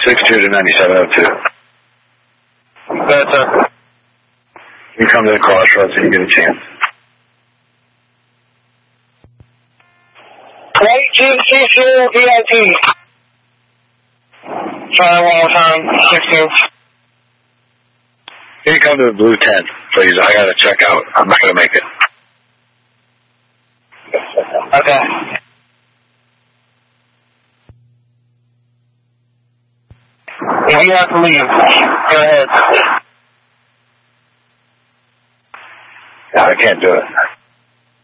62 to 9702. That's sir. You come to the crossroads and you get a chance. 22 VIP. Try one time, 16. Can you come to the blue tent, please? I gotta check out. I'm not gonna make it. Okay. If you have to leave, go ahead. Yeah, I can't do it.